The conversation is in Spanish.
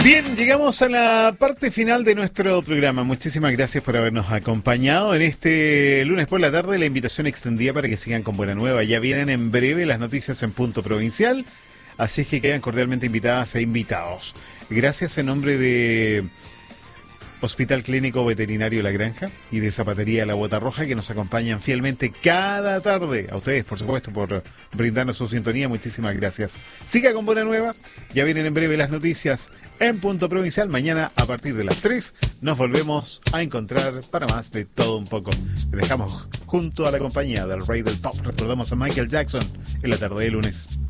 Bien, llegamos a la parte final de nuestro programa. Muchísimas gracias por habernos acompañado en este lunes por la tarde. La invitación extendida para que sigan con Buena Nueva. Ya vienen en breve las noticias en Punto Provincial, así es que quedan cordialmente invitadas e invitados. Gracias en nombre de Hospital Clínico Veterinario La Granja y de Zapatería La Bota Roja, que nos acompañan fielmente cada tarde. A ustedes, por supuesto, por brindarnos su sintonía. Muchísimas gracias. Siga con Buena Nueva. Ya vienen en breve las noticias en Punto Provincial. Mañana, a partir de las 3, nos volvemos a encontrar para más de todo un poco. Les dejamos junto a la compañía del Rey del Pop. Recordamos a Michael Jackson en la tarde de lunes.